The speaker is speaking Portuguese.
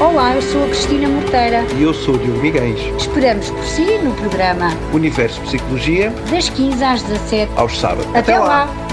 Olá, eu sou a Cristina Morteira. E eu sou o Diogo Miguel. Esperamos por si no programa Universo Psicologia, das 15 às 17, aos sábados. Até lá!